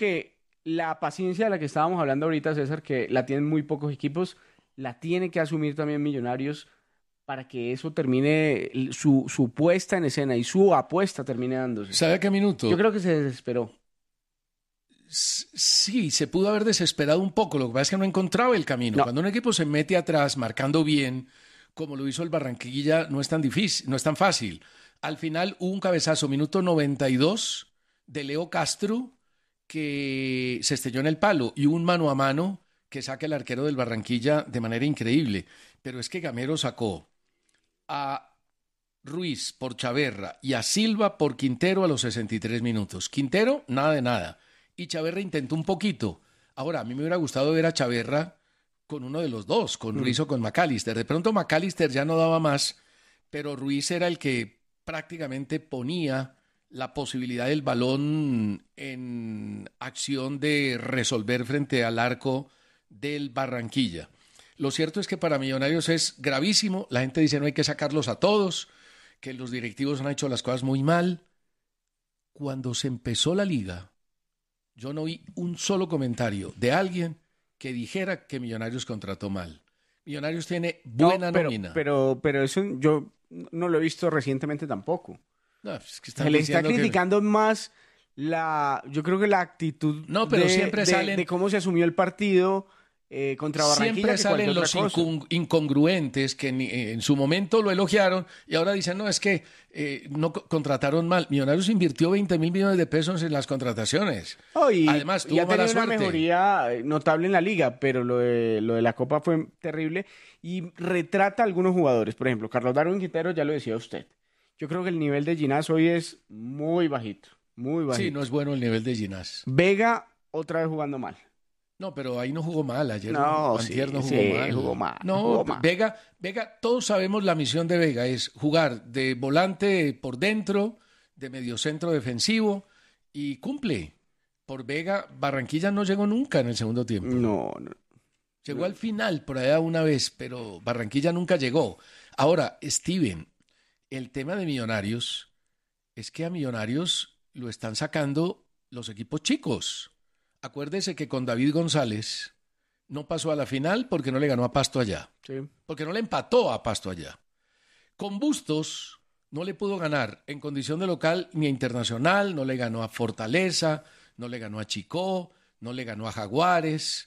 que la paciencia de la que estábamos hablando ahorita, César, que la tienen muy pocos equipos, la tiene que asumir también Millonarios para que eso termine, su puesta en escena y su apuesta termine dándose. ¿Sabe a qué Yo minuto? creo que se desesperó. Sí, se pudo haber desesperado un poco. Lo que pasa es que no encontraba el camino. No, Cuando un equipo se mete atrás marcando bien, como lo hizo el Barranquilla, no es tan difícil, no es tan fácil. Al final hubo un cabezazo, minuto 92, de Leo Castro, que se estrelló en el palo, y un mano a mano que saca el arquero del Barranquilla de manera increíble. Pero es que Gamero sacó a Ruiz por Chaverra y a Silva por Quintero a los 63 minutos. Quintero, nada de nada. Y Chaverra intentó un poquito. Ahora, a mí me hubiera gustado ver a Chaverra con uno de los dos, con Ruiz o con McAllister. De pronto McAllister ya no daba más, pero Ruiz era el que prácticamente ponía la posibilidad del balón en acción de resolver frente al arco del Barranquilla. Lo cierto es que para Millonarios es gravísimo. La gente dice no hay que sacarlos a todos, que los directivos han hecho las cosas muy mal. Cuando se empezó la liga, yo no vi un solo comentario de alguien que dijera que Millonarios contrató mal. Millonarios tiene buena no, nómina. pero eso yo no lo he visto recientemente tampoco. No, es que Se están le está diciendo que... criticando más yo creo que la actitud No, pero siempre salen... de cómo se asumió el partido contra Barranquilla. Siempre Que salen cualquier los otra cosa. incongruentes que en su momento lo elogiaron y ahora dicen, no, es que no contrataron mal. Millonarios invirtió 20.000 millones de pesos en las contrataciones. Oh, y Además, tuvo ya mala tenía una suerte. mejoría notable en la liga, pero lo de la Copa fue terrible y retrata a algunos jugadores. Por ejemplo, Carlos Darwin Quintero, ya lo decía usted. Yo creo que el nivel de Ginás hoy es muy bajito, muy Sí, bajito. no es bueno el nivel de Ginás. Vega otra vez jugando mal. No, pero ahí no jugó mal. Ayer No, antier sí, no jugó sí, mal. jugó mal, No, jugó mal. Vega, todos sabemos la misión de Vega, es jugar de volante por dentro, de mediocentro defensivo, y cumple. Por Vega, Barranquilla no llegó nunca en el segundo tiempo. No, no. Llegó al final por allá una vez, pero Barranquilla nunca llegó. Ahora, Steven, el tema de Millonarios es que a Millonarios lo están sacando los equipos chicos. Acuérdese que con David González no pasó a la final porque no le ganó a Pasto allá, Sí. porque no le empató a Pasto allá. Con Bustos no le pudo ganar en condición de local ni a Internacional, no le ganó a Fortaleza, no le ganó a Chicó, no le ganó a Jaguares.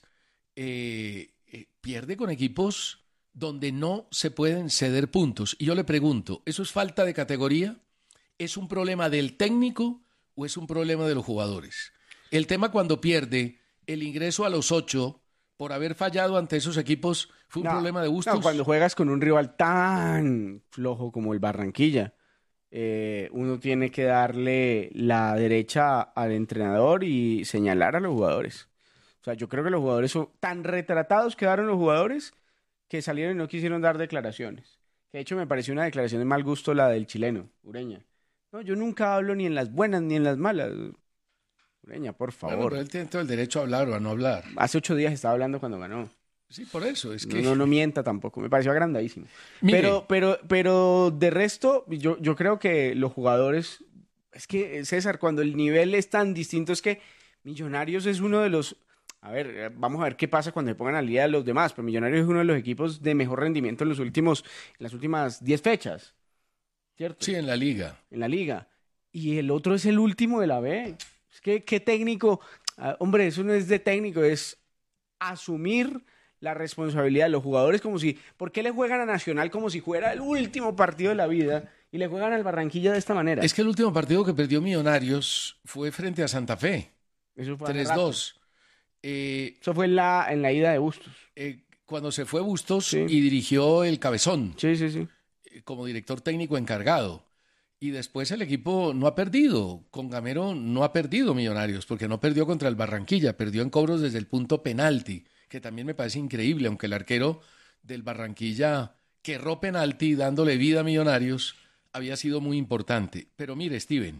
Pierde con equipos donde no se pueden ceder puntos. Y yo le pregunto, ¿eso es falta de categoría? ¿Es un problema del técnico o es un problema de los jugadores? El tema cuando pierde el ingreso a los 8 por haber fallado ante esos equipos fue un problema de Bustos. No, cuando juegas con un rival tan flojo como el Barranquilla, uno tiene que darle la derecha al entrenador y señalar a los jugadores. O sea, yo creo que los jugadores son tan retratados quedaron los jugadores que salieron y no quisieron dar declaraciones. Que de hecho me pareció una declaración de mal gusto la del chileno, Ureña. No, yo nunca hablo ni en las buenas ni en las malas. Ureña, por Bueno, favor. pero él tiene todo el derecho a hablar o a no hablar. Hace 8 días estaba hablando cuando ganó. Sí, por eso, es No, que... no mienta tampoco, me pareció agrandadísimo. Mire. Pero de resto, yo creo que los jugadores, es que César, cuando el nivel es tan distinto, es que Millonarios es uno de los, a ver, vamos a ver qué pasa cuando se pongan al día de los demás, pero Millonarios es uno de los equipos de mejor rendimiento en las últimas 10 fechas, ¿cierto? Sí, en la liga. En la liga. Y el otro es el último de la B. Es que, ¿qué técnico? Hombre, eso no es de técnico, es asumir la responsabilidad de los jugadores como si... ¿Por qué le juegan a Nacional como si fuera el último partido de la vida y le juegan al Barranquilla de esta manera? Es que el último partido que perdió Millonarios fue frente a Santa Fe. Eso fue hace rato. 3-2. Eso fue en la ida de Bustos. Cuando se fue Bustos Sí. y dirigió el Cabezón Sí. como director técnico encargado. Y después el equipo no ha perdido. Con Gamero no ha perdido Millonarios, porque no perdió contra el Barranquilla, perdió en cobros desde el punto penalti, que también me parece increíble, aunque el arquero del Barranquilla que erró penalti dándole vida a Millonarios había sido muy importante. Pero mire, Steven,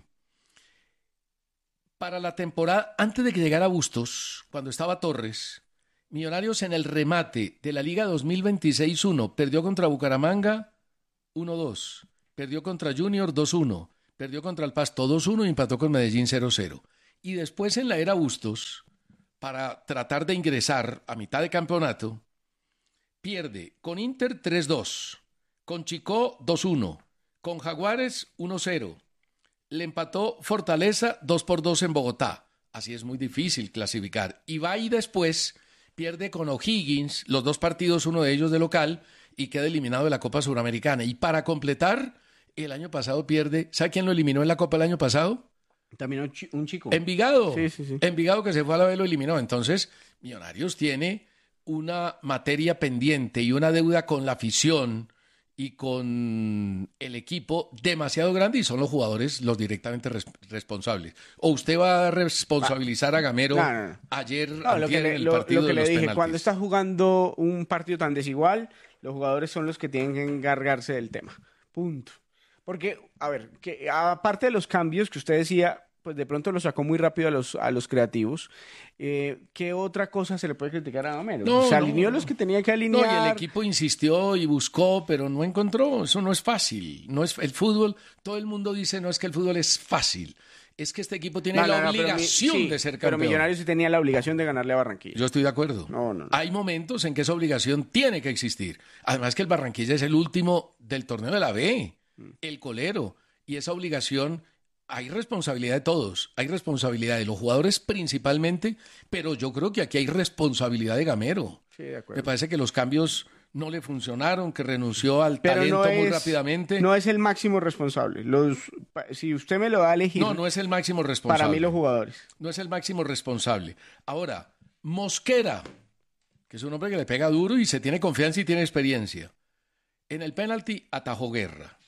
para la temporada, antes de que llegara Bustos, cuando estaba Torres, Millonarios en el remate de la Liga 2026-1 perdió contra Bucaramanga 1-2, perdió contra Junior 2-1, perdió contra el Pasto 2-1 y empató con Medellín 0-0. Y después en la era Bustos, para tratar de ingresar a mitad de campeonato, pierde con Inter 3-2, con Chicó 2-1, con Jaguares 1-0. Le empató Fortaleza 2-2 en Bogotá. Así es muy difícil clasificar. Y va y después pierde con O'Higgins, los 2 partidos, uno de ellos de local, y queda eliminado de la Copa Suramericana. Y para completar, el año pasado pierde. ¿Sabe quién lo eliminó en la Copa el año pasado? También un chico. Envigado. Sí. Envigado, que se fue a la vez, lo eliminó. Entonces, Millonarios tiene una materia pendiente y una deuda con la afición y con el equipo demasiado grande, y son los jugadores los directamente responsables. ¿O usted va a responsabilizar a Gamero No. ayer No, antier en el partido lo que de le los dije, penaltis? cuando está jugando un partido tan desigual, los jugadores son los que tienen que encargarse del tema. Punto. Porque, a ver, que aparte de los cambios que usted decía, pues de pronto lo sacó muy rápido a los creativos. ¿Qué otra cosa se le puede criticar a Gamero? Se alineó los que tenía que alinear. No, y el equipo insistió y buscó, pero no encontró. Eso no es fácil. No es el fútbol. Todo el mundo dice, no es que el fútbol es fácil. Es que este equipo tiene la obligación de ser campeón. Pero Millonarios sí tenía la obligación de ganarle a Barranquilla. Yo estoy de acuerdo. No. Hay momentos en que esa obligación tiene que existir. Además que el Barranquilla es el último del torneo de la B, el colero. Y esa obligación, hay responsabilidad de todos. Hay responsabilidad de los jugadores principalmente, pero yo creo que aquí hay responsabilidad de Gamero. Sí, de acuerdo. Me parece que los cambios no le funcionaron, que renunció al talento muy rápidamente. No es el máximo responsable. Si usted me lo da a elegir. No es el máximo responsable. Para mí los jugadores. No es el máximo responsable. Ahora, Mosquera, que es un hombre que le pega duro y se tiene confianza y tiene experiencia. En el penalti atajó Guerra.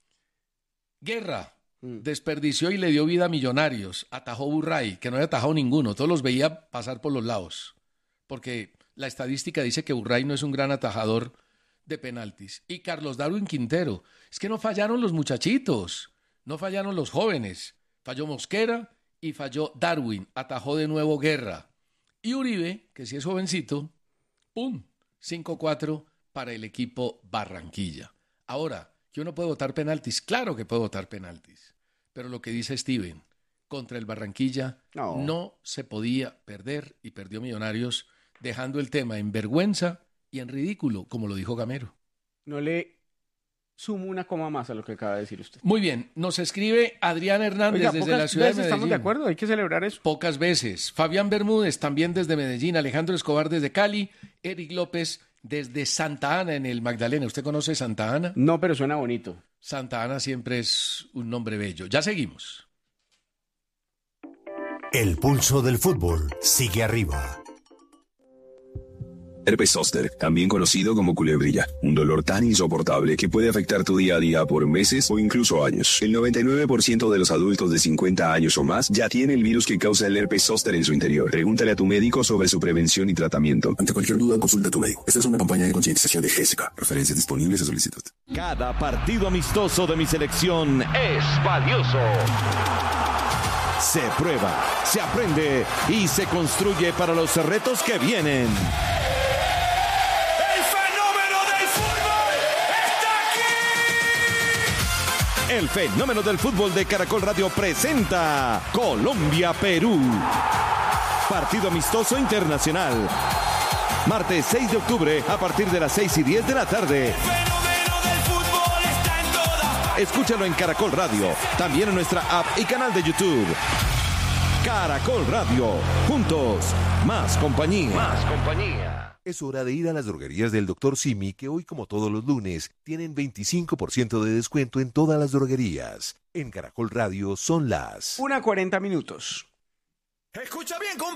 Guerra desperdició y le dio vida a Millonarios. Atajó Burray, que no había atajado ninguno. Todos los veía pasar por los lados. Porque la estadística dice que Burray no es un gran atajador de penaltis. Y Carlos Darwin Quintero. Es que no fallaron los muchachitos. No fallaron los jóvenes. Falló Mosquera y falló Darwin. Atajó de nuevo Guerra. Y Uribe, que sí es jovencito, ¡pum! 5-4 para el equipo Barranquilla. Ahora, ¿que uno puede votar penaltis? Claro que puede votar penaltis. Pero lo que dice Steven, contra el Barranquilla no se podía perder, y perdió Millonarios, dejando el tema en vergüenza y en ridículo, como lo dijo Gamero. No le sumo una coma más a lo que acaba de decir usted. Muy bien, nos escribe Adrián Hernández desde la ciudad de Medellín. Estamos de acuerdo, hay que celebrar eso. Pocas veces. Fabián Bermúdez también desde Medellín, Alejandro Escobar desde Cali, Eric López desde Santa Ana en el Magdalena. ¿Usted conoce Santa Ana? No, pero suena bonito. Santa Ana siempre es un nombre bello. Ya seguimos. El pulso del fútbol sigue arriba. Herpes zóster, también conocido como culebrilla, un dolor tan insoportable que puede afectar tu día a día por meses o incluso años. El 99% de los adultos de 50 años o más ya tiene el virus que causa el herpes zóster en su interior. Pregúntale a tu médico sobre su prevención y tratamiento. Ante cualquier duda, consulta a tu médico. Esta es una campaña de concientización de GESICA. Referencias disponibles a solicitud. Cada partido amistoso de mi selección es valioso. Se prueba, se aprende y se construye para los retos que vienen. El fenómeno del fútbol de Caracol Radio presenta Colombia-Perú. Partido amistoso internacional. Martes 6 de octubre a partir de las 6:10 de la tarde. El fenómeno del fútbol está en toda. Escúchalo en Caracol Radio, también en nuestra app y canal de YouTube. Caracol Radio, juntos, más compañía. Más compañía. Es hora de ir a las droguerías del Dr. Simi, que hoy, como todos los lunes, tienen 25% de descuento en todas las droguerías. En Caracol Radio son las 1:40. Escucha bien,